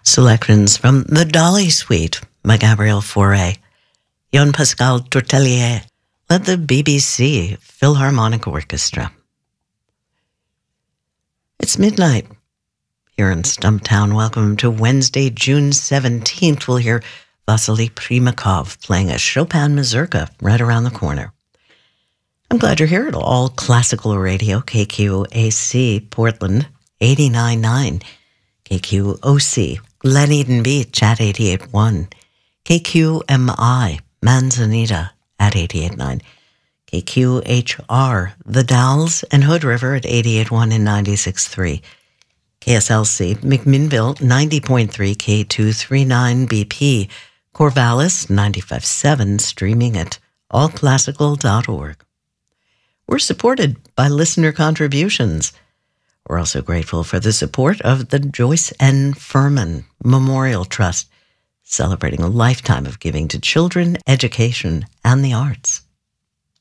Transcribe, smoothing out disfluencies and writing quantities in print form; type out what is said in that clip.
Selections from The Dolly Suite by Gabrielle Fauré. Jean-Pascal Tortelier led the BBC Philharmonic Orchestra. It's midnight here in Stumptown. Welcome to Wednesday, June 17th. We'll hear Vasily Primakov playing a Chopin mazurka right around the corner. I'm glad you're here at All Classical Radio, KQAC, Portland, 89.9, KQOC, Glen Eden Beach at 88.1, KQMI, Manzanita at 88.9, KQHR, The Dalles and Hood River at 88.1 and 96.3, KSLC, McMinnville, 90.3, K239BP, Corvallis, 95.7, streaming at allclassical.org. We're supported by listener contributions. We're also grateful for the support of the Joyce N. Furman Memorial Trust, celebrating a lifetime of giving to children, education, and the arts.